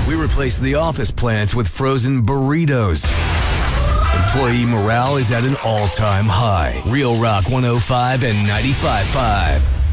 We replaced the office plants with frozen burritos. Employee morale is at an all-time high. Real Rock 105 and 95.5.